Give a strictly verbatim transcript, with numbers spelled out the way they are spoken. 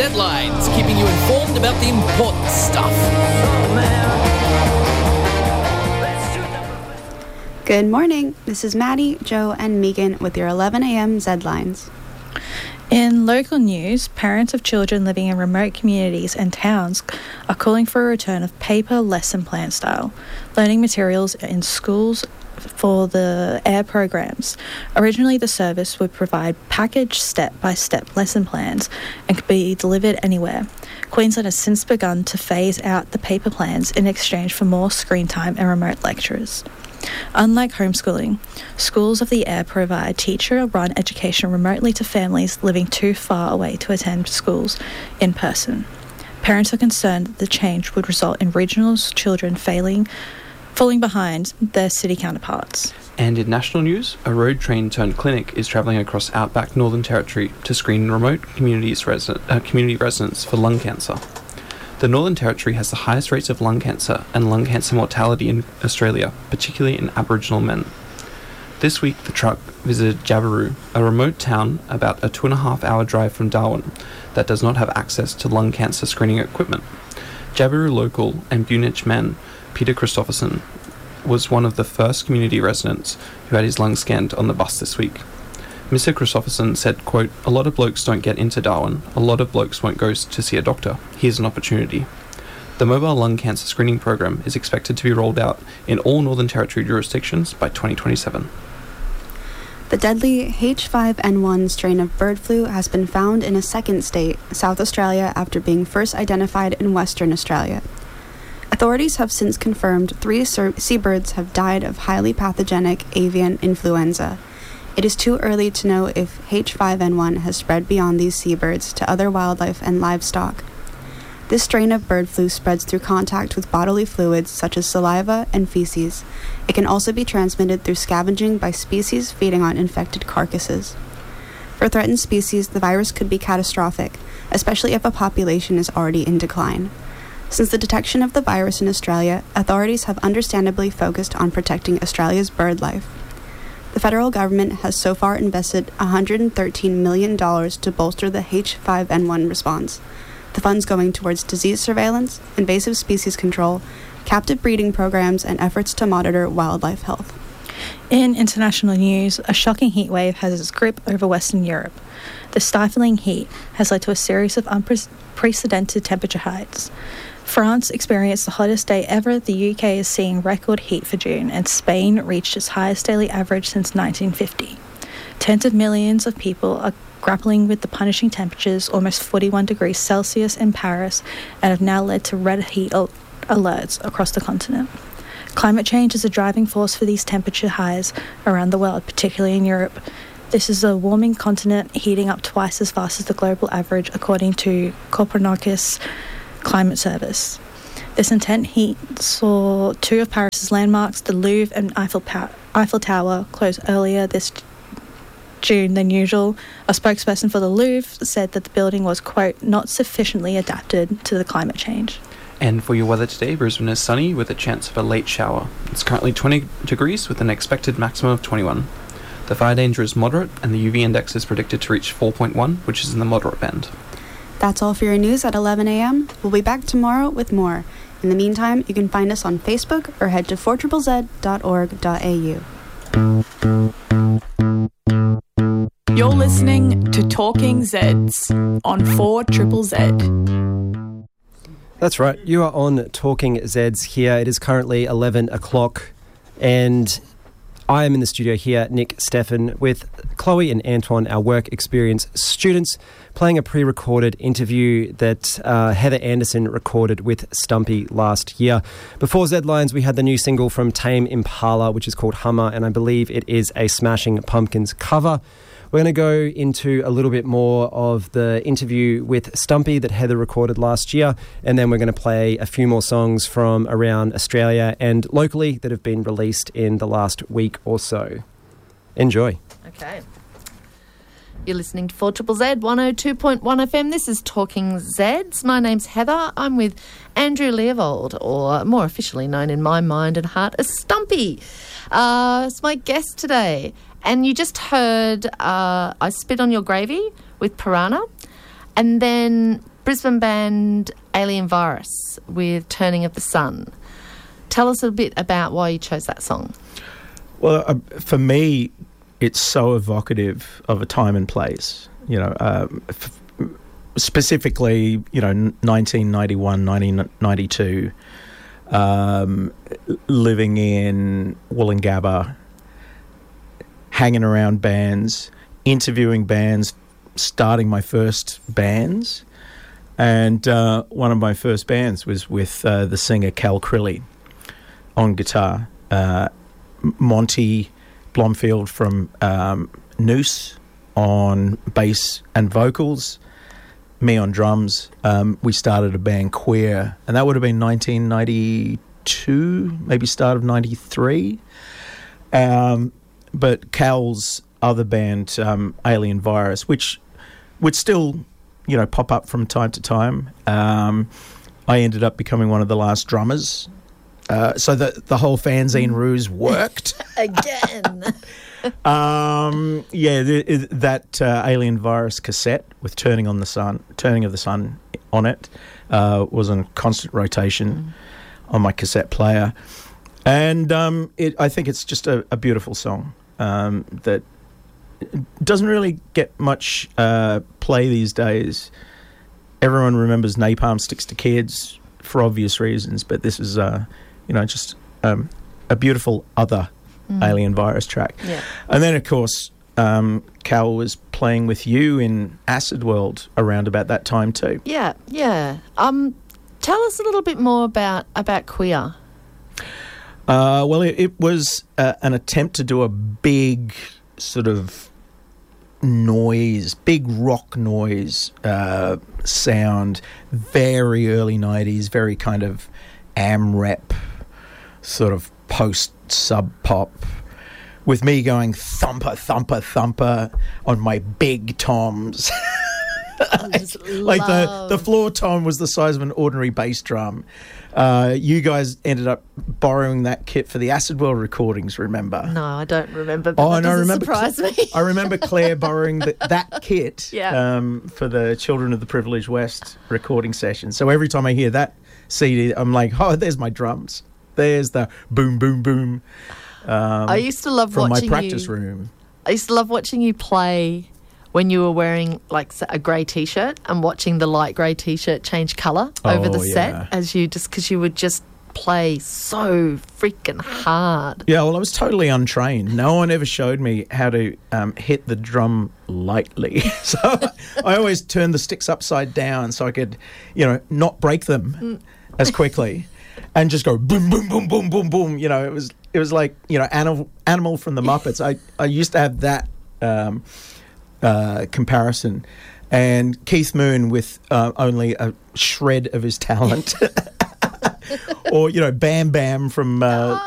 Z-Lines, keeping you informed about the important stuff. Good morning. This is Maddie, Joe, and Megan with your eleven a.m. Z-Lines. In local news, parents of children living in remote communities and towns are calling for a return of paper lesson plan style learning materials in schools for the A I R programs. Originally, the service would provide packaged step-by-step lesson plans and could be delivered anywhere. Queensland has since begun to phase out the paper plans in exchange for more screen time and remote lecturers. Unlike homeschooling, schools of the A I R provide teacher-run education remotely to families living too far away to attend schools in person. Parents are concerned that the change would result in regional children failing, falling behind their city counterparts. And in national news, a road train turned clinic is travelling across outback Northern Territory to screen remote communities resi- uh, community residents for lung cancer. The Northern Territory has the highest rates of lung cancer and lung cancer mortality in Australia, particularly in Aboriginal men. This week, the truck visited Jabiru, a remote town about a two and a half hour drive from Darwin that does not have access to lung cancer screening equipment. Jabiru local and Bunich man Peter Christopherson was one of the first community residents who had his lungs scanned on the bus this week. Mister Christopherson said, quote, "A lot of blokes don't get into Darwin. A lot of blokes won't go to see a doctor. Here's an opportunity." The mobile lung cancer screening program is expected to be rolled out in all Northern Territory jurisdictions by twenty twenty-seven. The deadly H five N one strain of bird flu has been found in a second state, South Australia, after being first identified in Western Australia. Authorities have since confirmed three seabirds have died of highly pathogenic avian influenza. It is too early to know if H five N one has spread beyond these seabirds to other wildlife and livestock. This strain of bird flu spreads through contact with bodily fluids such as saliva and feces. It can also be transmitted through scavenging by species feeding on infected carcasses. For threatened species, the virus could be catastrophic, especially if a population is already in decline. Since the detection of the virus in Australia, authorities have understandably focused on protecting Australia's bird life. The federal government has so far invested one hundred thirteen million dollars to bolster the H five N one response. The funds going towards disease surveillance, invasive species control, captive breeding programs, and efforts to monitor wildlife health. In international news, a shocking heatwave has its grip over Western Europe. The stifling heat has led to a series of unprecedented temperature heights. France experienced the hottest day ever. The U K is seeing record heat for June, and Spain reached its highest daily average since nineteen fifty. Tens of millions of people are grappling with the punishing temperatures, almost forty-one degrees Celsius in Paris, and have now led to red heat al- alerts across the continent. Climate change is a driving force for these temperature highs around the world, particularly in Europe. This is a warming continent heating up twice as fast as the global average, according to Copernicus Climate Service. This intense heat saw two of Paris's landmarks, the Louvre and Eiffel, pa- Eiffel Tower, close earlier this June than usual. A spokesperson for the Louvre said that the building was, quote, not sufficiently adapted to the climate change. And for your weather today, Brisbane is sunny with a chance of a late shower. It's currently twenty degrees with an expected maximum of twenty-one. The fire danger is moderate and the U V index is predicted to reach four point one, which is in the moderate band. That's all for your news at eleven a.m. We'll be back tomorrow with more. In the meantime, you can find us on Facebook or head to four z z dot org dot a u. You're listening to Talking Zeds on four Z Z. That's right. You are on Talking Zeds here. It is currently eleven o'clock and I am in the studio here, Nick Steffen, with Chloe and Antoine, our work experience students, playing a pre-recorded interview that uh, Heather Anderson recorded with Stumpy last year. Before Z-Lines, we had the new single from Tame Impala, which is called Hummer, and I believe it is a Smashing Pumpkins cover. We're going to go into a little bit more of the interview with Stumpy that Heather recorded last year, and then we're going to play a few more songs from around Australia and locally that have been released in the last week or so. Enjoy. Okay. You're listening to four Z Z, one oh two point one F M. This is Talking Zeds. My name's Heather. I'm with Andrew Leovold, or more officially known in my mind and heart as Stumpy. Uh, it's my guest today. And you just heard uh, I Spit on Your Gravy with Piranha. And then Brisbane band Alien Virus with Turning of the Sun. Tell us a bit about why you chose that song. Well, uh, for me, it's so evocative of a time and place. You know, um, f- specifically, you know, nineteen ninety-one, nineteen ninety-two, um, living in Woolloongabba, hanging around bands, interviewing bands, starting my first bands. And uh, one of my first bands was with uh, the singer Cal Crilly on guitar. Uh, Monty Blomfield from um, Noose on bass and vocals, me on drums. Um, we started a band, Queer, and that would have been nineteen ninety-two, maybe start of ninety-three. Um, but Cal's other band, um, Alien Virus, which would still, you know, pop up from time to time. Um, I ended up becoming one of the last drummers. Uh, so the the whole fanzine ruse worked. Again. um, yeah, the, that uh, Alien Virus cassette with Turning on the Sun, Turning of the Sun on it uh, was on constant rotation mm. on my cassette player. And um, it, I think it's just a, a beautiful song um, that doesn't really get much uh, play these days. Everyone remembers Napalm Sticks to Kids for obvious reasons, but this is, uh, you know, just um, a beautiful other mm. Alien Virus track. Yeah. And then, of course, um, Cal was playing with you in Acid World around about that time too. Yeah, yeah. Um, tell us a little bit more about, about Queer. Uh, well, it, it was uh, an attempt to do a big sort of noise, big rock noise uh, sound, very early nineties, very kind of am-rep, sort of post-sub-pop, with me going thumper, thumper, thumper on my big toms. Like the, the floor tom was the size of an ordinary bass drum. Uh, you guys ended up borrowing that kit for the Acid World recordings, remember? No, I don't remember, but oh, that and I doesn't remember surprise Cla- me. I remember Claire borrowing the, that kit yeah. um, for the Children of the Privileged West recording session. So every time I hear that C D, I'm like, oh, there's my drums. There's the boom, boom, boom. Um, I used to love from watching my practice you, room. I used to love watching you play when you were wearing like a grey T-shirt and watching the light grey T-shirt change colour over Oh, the yeah. set as you just because you would just play so freaking hard. Yeah, well, I was totally untrained. No one ever showed me how to um, hit the drum lightly. So I always turned the sticks upside down so I could, you know, not break them Mm. as quickly and just go boom, boom, boom, boom, boom, boom. You know, it was it was like, you know, Animal, Animal from the Muppets. I, I used to have that um, uh, comparison. And Keith Moon with uh, only a shred of his talent. Or, you know, Bam Bam from uh,